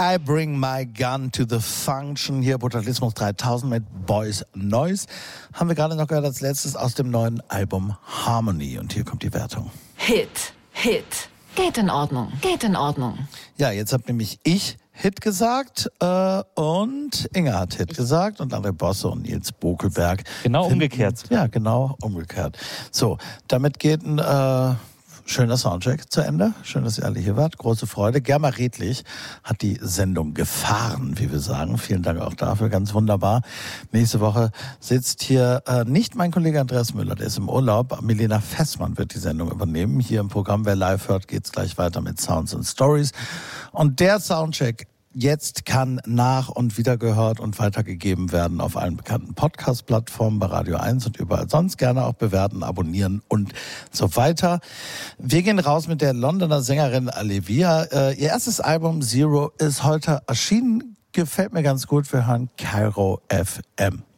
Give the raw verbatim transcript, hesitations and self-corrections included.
I bring my gun to the function. Hier Brutalismus dreitausend mit Boys Noise. Haben wir gerade noch gehört als letztes aus dem neuen Album Harmony. Und hier kommt die Wertung. Hit, Hit. Geht in Ordnung, geht in Ordnung. Ja, jetzt hab nämlich ich Hit gesagt äh, und Inge hat Hit gesagt und André Bosse und Nils Bokelberg. Genau finden, umgekehrt. Ja, genau umgekehrt. So, damit geht ein äh, schöner Soundcheck zu Ende. Schön, dass ihr alle hier wart. Große Freude. Germa Redlich hat die Sendung gefahren, wie wir sagen. Vielen Dank auch dafür. Ganz wunderbar. Nächste Woche sitzt hier äh, nicht mein Kollege Andreas Müller, der ist im Urlaub. Milena Fessmann wird die Sendung übernehmen. Hier im Programm, wer live hört, geht's gleich weiter mit Sounds and Stories. Und der Soundcheck jetzt kann nach- und wiedergehört und weitergegeben werden auf allen bekannten Podcast-Plattformen, bei Radio eins und überall sonst. Gerne auch bewerten, abonnieren und so weiter. Wir gehen raus mit der Londoner Sängerin Alevia. Äh, ihr erstes Album Zero ist heute erschienen. Gefällt mir ganz gut. Wir hören Cairo F M.